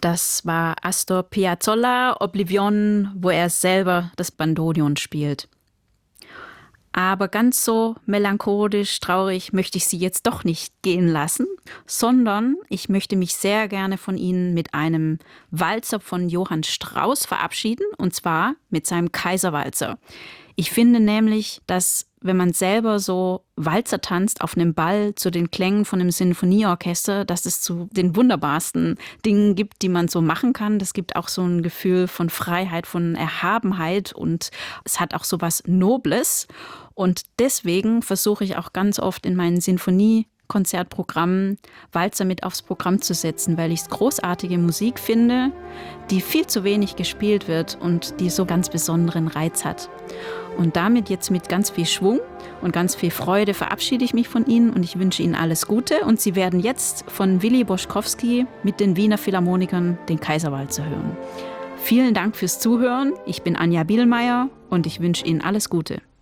Das war Astor Piazzolla, Oblivion, wo er selber das Bandoneon spielt. Aber ganz so melancholisch, traurig möchte ich Sie jetzt doch nicht gehen lassen, sondern ich möchte mich sehr gerne von Ihnen mit einem Walzer von Johann Strauss verabschieden, und zwar mit seinem Kaiserwalzer. Ich finde nämlich, dass wenn man selber so Walzer tanzt auf einem Ball zu den Klängen von einem Sinfonieorchester, dass es zu den wunderbarsten Dingen gibt, die man so machen kann. Das gibt auch so ein Gefühl von Freiheit, von Erhabenheit, und es hat auch so was Nobles. Und deswegen versuche ich auch ganz oft in meinen Sinfoniekonzertprogrammen Walzer mit aufs Programm zu setzen, weil ich es großartige Musik finde, die viel zu wenig gespielt wird und die so ganz besonderen Reiz hat. Und damit jetzt mit ganz viel Schwung und ganz viel Freude verabschiede ich mich von Ihnen und ich wünsche Ihnen alles Gute. Und Sie werden jetzt von Willy Boschkowski mit den Wiener Philharmonikern den Kaiserwalzer hören. Vielen Dank fürs Zuhören. Ich bin Anja Bielmeier und ich wünsche Ihnen alles Gute.